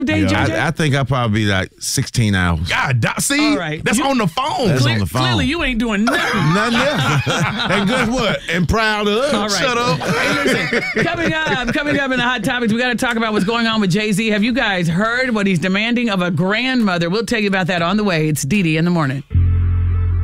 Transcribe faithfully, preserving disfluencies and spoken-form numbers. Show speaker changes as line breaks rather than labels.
day, J J?
I, I think I'll probably be like sixteen hours.
God, see,
All right.
that's
You-
on the phone.
That's
Clear-
on the phone.
Clearly, you ain't doing nothing.
Nothing else. And guess what? And proud of us.
All right.
Shut up.
Hey, listen, coming up, coming up in the Hot Topics, we got to talk about what's going on with Jay-Z. Have you guys heard what he's demanding of a grandmother? We'll tell you about that on the way. It's Dee Dee in the morning.